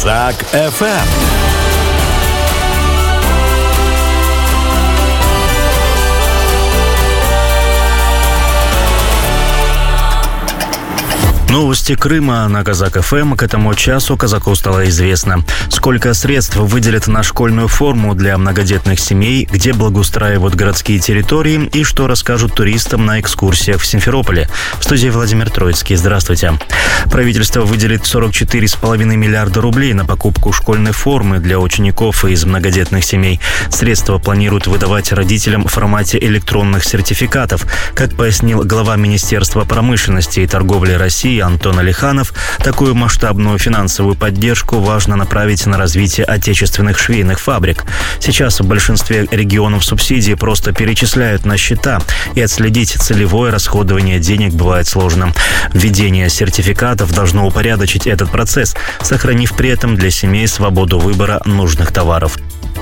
Казак ФМ. Новости Крыма на Казак ФМ. К этому часу казаку стало известно, сколько средств выделят на школьную форму для многодетных семей, где благоустраивают городские территории и что расскажут туристам на экскурсиях в Симферополе. В студии Владимир Троицкий. Здравствуйте. Правительство выделит 44,5 миллиарда рублей на покупку школьной формы для учеников из многодетных семей. Средства планируют выдавать родителям в формате электронных сертификатов. Как пояснил глава Министерства промышленности и торговли России Антон Алиханов, такую масштабную финансовую поддержку важно направить на развитие отечественных швейных фабрик. Сейчас в большинстве регионов субсидии просто перечисляют на счета, и отследить целевое расходование денег бывает сложно. Введение сертификатов должно упорядочить этот процесс, сохранив при этом для семей свободу выбора нужных товаров.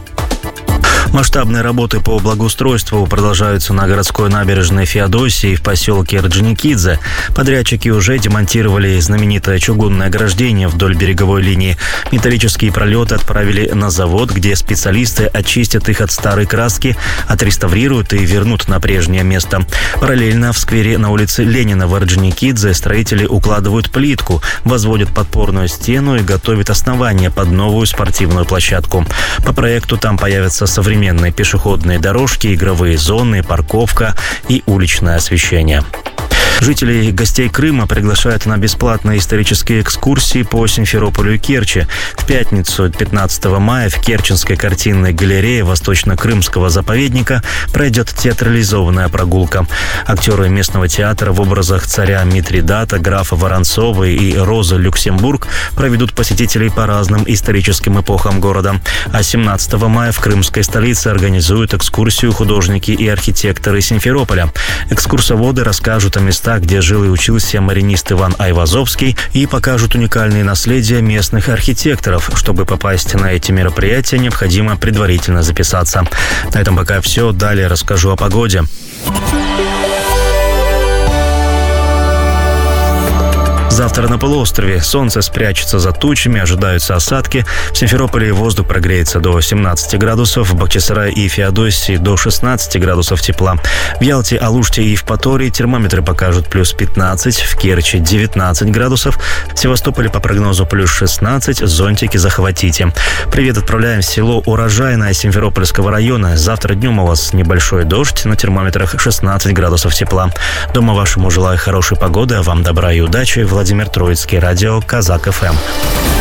Масштабные работы по благоустройству продолжаются на городской набережной Феодосии в поселке Орджоникидзе. Подрядчики уже демонтировали знаменитое чугунное ограждение вдоль береговой линии. Металлические пролеты отправили на завод, где специалисты очистят их от старой краски, отреставрируют и вернут на прежнее место. Параллельно в сквере на улице Ленина в Орджоникидзе строители укладывают плитку, возводят подпорную стену и готовят основание под новую спортивную площадку. По проекту там появятся современные пешеходные дорожки, игровые зоны, парковка и уличное освещение. Жителей и гостей Крыма приглашают на бесплатные исторические экскурсии по Симферополю и Керчи. В пятницу, 15 мая, в Керченской картинной галерее Восточно-Крымского заповедника пройдет театрализованная прогулка. Актеры местного театра в образах царя Митридата, графа Воронцова и Розы Люксембург проведут посетителей по разным историческим эпохам города. А 17 мая в крымской столице организуют экскурсию художники и архитекторы Симферополя. Экскурсоводы расскажут о местах, где жил и учился маринист Иван Айвазовский, и покажут уникальные наследия местных архитекторов. Чтобы попасть на эти мероприятия, необходимо предварительно записаться. На этом пока все. Далее расскажу о погоде. Завтра на полуострове солнце спрячется за тучами, ожидаются осадки. В Симферополе воздух прогреется до 17 градусов, в Бахчисарае и Феодосии до 16 градусов тепла. В Ялте, Алуште и Евпатории термометры покажут плюс 15, в Керчи 19 градусов, в Севастополе по прогнозу плюс 16, зонтики захватите. Привет отправляем в село Урожайное Симферопольского района. Завтра днем у вас небольшой дождь, на термометрах 16 градусов тепла. Дома вашему желаю хорошей погоды, а вам добра и удачи. Владимир Троицкий, радио Казак ФМ.